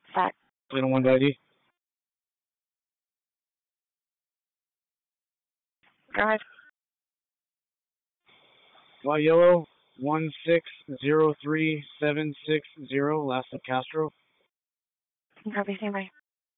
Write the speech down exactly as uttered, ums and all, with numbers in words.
Fact. Title one I D. Go ahead. Y yellow one six zero three seven six zero. Last of Castro. Copy, stand by.